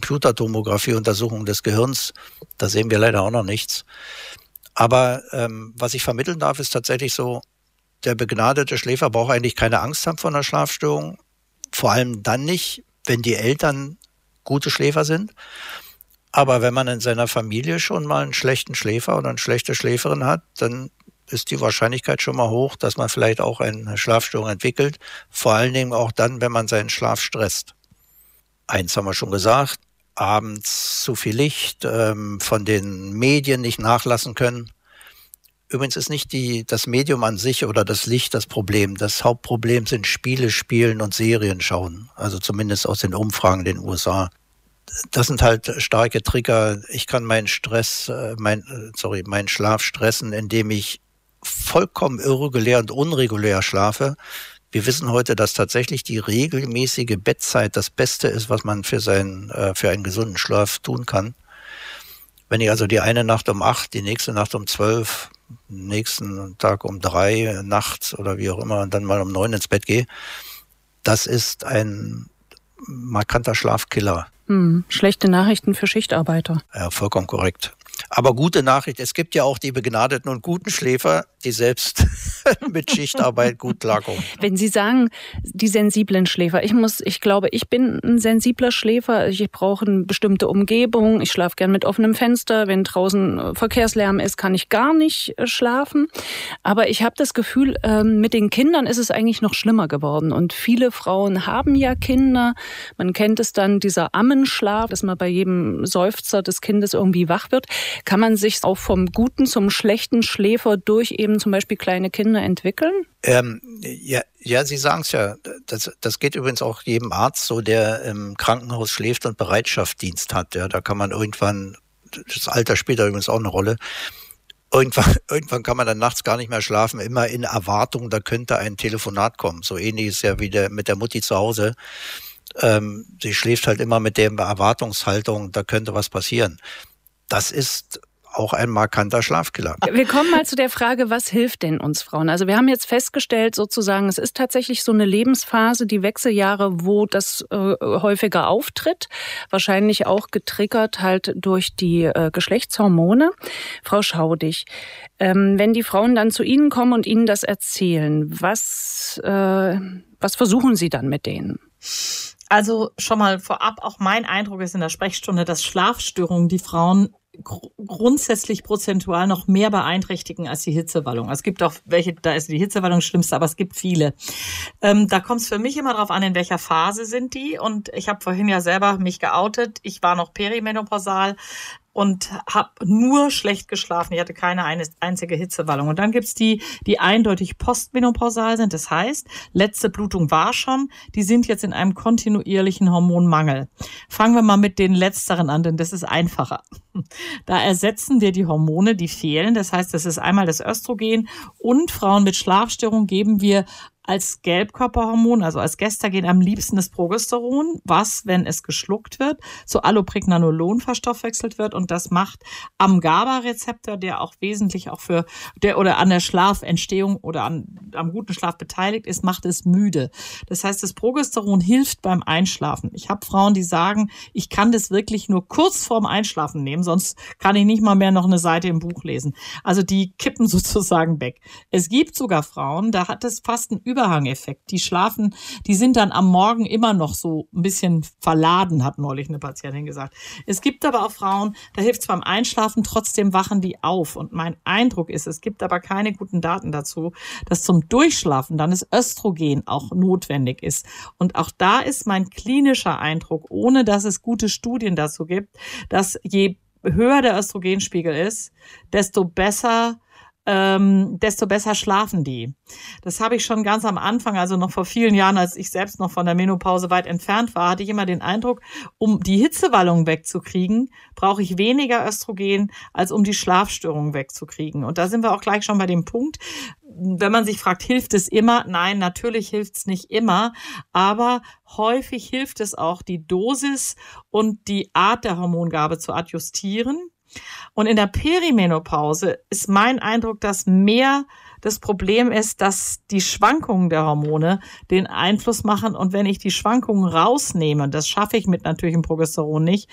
Computertomographie-Untersuchung des Gehirns. Da sehen wir leider auch noch nichts. Aber was ich vermitteln darf, ist tatsächlich so, der begnadete Schläfer braucht eigentlich keine Angst haben vor einer Schlafstörung. Vor allem dann nicht, wenn die Eltern gute Schläfer sind. Aber wenn man in seiner Familie schon mal einen schlechten Schläfer oder eine schlechte Schläferin hat, dann ist die Wahrscheinlichkeit schon mal hoch, dass man vielleicht auch eine Schlafstörung entwickelt. Vor allen Dingen auch dann, wenn man seinen Schlaf stresst. Eins haben wir schon gesagt, abends zu viel Licht, von den Medien nicht nachlassen können. Übrigens ist nicht das Medium an sich oder das Licht das Problem. Das Hauptproblem sind Spiele spielen und Serien schauen. Also zumindest aus den Umfragen in den USA. Das sind halt starke Trigger. Ich kann meinen Schlaf stressen, indem ich vollkommen irregulär und unregulär schlafe. Wir wissen heute, dass tatsächlich die regelmäßige Bettzeit das Beste ist, was man für einen gesunden Schlaf tun kann. Wenn ich also die eine Nacht um 8, die nächste Nacht um 12, nächsten Tag um 3 nachts oder wie auch immer und dann mal um 9 ins Bett gehe, das ist ein markanter Schlafkiller. Schlechte Nachrichten für Schichtarbeiter. Ja, vollkommen korrekt. Aber gute Nachricht, es gibt ja auch die begnadeten und guten Schläfer, die selbst mit Schichtarbeit gut klarkommen. Wenn Sie sagen, die sensiblen Schläfer, ich glaube, ich bin ein sensibler Schläfer. Ich brauche eine bestimmte Umgebung. Ich schlafe gern mit offenem Fenster. Wenn draußen Verkehrslärm ist, kann ich gar nicht schlafen. Aber ich habe das Gefühl, mit den Kindern ist es eigentlich noch schlimmer geworden. Und viele Frauen haben ja Kinder. Man kennt es dann, dieser Ammenschlaf, dass man bei jedem Seufzer des Kindes irgendwie wach wird. Kann man sich auch vom guten zum schlechten Schläfer durch eben zum Beispiel kleine Kinder entwickeln? Ja, Sie sagen es ja. Das geht übrigens auch jedem Arzt so, der im Krankenhaus schläft und Bereitschaftsdienst hat. Ja, da kann man irgendwann, das Alter spielt da übrigens auch eine Rolle, irgendwann kann man dann nachts gar nicht mehr schlafen, immer in Erwartung, da könnte ein Telefonat kommen. So ähnlich ist ja wie mit der Mutti zu Hause. Sie schläft halt immer mit der Erwartungshaltung, da könnte was passieren. Das ist auch ein markanter Schlafkiller. Wir kommen mal zu der Frage, was hilft denn uns Frauen? Also wir haben jetzt festgestellt, sozusagen, es ist tatsächlich so eine Lebensphase, die Wechseljahre, wo das häufiger auftritt. Wahrscheinlich auch getriggert halt durch die Geschlechtshormone. Frau Schaudig, wenn die Frauen dann zu Ihnen kommen und Ihnen das erzählen, was versuchen Sie dann mit denen? Also schon mal vorab, auch mein Eindruck ist in der Sprechstunde, dass Schlafstörungen die Frauen grundsätzlich prozentual noch mehr beeinträchtigen als die Hitzewallung. Es gibt auch welche, da ist die Hitzewallung schlimmste, aber es gibt viele. Da kommt es für mich immer darauf an, in welcher Phase sind die. Und ich habe vorhin ja selber mich geoutet. Ich war noch perimenopausal und habe nur schlecht geschlafen. Ich hatte keine einzige Hitzewallung. Und dann gibt's die eindeutig postmenopausal sind. Das heißt, letzte Blutung war schon. Die sind jetzt in einem kontinuierlichen Hormonmangel. Fangen wir mal mit den Letzteren an, denn das ist einfacher. Da ersetzen wir die Hormone, die fehlen. Das heißt, das ist einmal das Östrogen und Frauen mit Schlafstörungen geben wir als Gelbkörperhormon, also als Gestagen am liebsten das Progesteron, was, wenn es geschluckt wird, zu Allopregnanolon verstoffwechselt wird und das macht am GABA-Rezeptor, der auch wesentlich auch oder an der Schlafentstehung oder am guten Schlaf beteiligt ist, macht es müde. Das heißt, das Progesteron hilft beim Einschlafen. Ich habe Frauen, die sagen, ich kann das wirklich nur kurz vorm Einschlafen nehmen, sonst kann ich nicht mal mehr noch eine Seite im Buch lesen. Also die kippen sozusagen weg. Es gibt sogar Frauen, da hat es fast einen Überhangeffekt. Die schlafen, die sind dann am Morgen immer noch so ein bisschen verladen, hat neulich eine Patientin gesagt. Es gibt aber auch Frauen, da hilft es beim Einschlafen, trotzdem wachen die auf. Und mein Eindruck ist, es gibt aber keine guten Daten dazu, dass zum Durchschlafen dann das Östrogen auch notwendig ist. Und auch da ist mein klinischer Eindruck, ohne dass es gute Studien dazu gibt, dass je höher der Östrogenspiegel ist, desto besser schlafen die. Das habe ich schon ganz am Anfang, also noch vor vielen Jahren, als ich selbst noch von der Menopause weit entfernt war, hatte ich immer den Eindruck, um die Hitzewallung wegzukriegen, brauche ich weniger Östrogen, als um die Schlafstörungen wegzukriegen. Und da sind wir auch gleich schon bei dem Punkt, wenn man sich fragt, hilft es immer? Nein, natürlich hilft es nicht immer, aber häufig hilft es auch, die Dosis und die Art der Hormongabe zu adjustieren. Und in der Perimenopause ist mein Eindruck, dass mehr das Problem ist, dass die Schwankungen der Hormone den Einfluss machen. Und wenn ich die Schwankungen rausnehme, das schaffe ich mit natürlichem Progesteron nicht,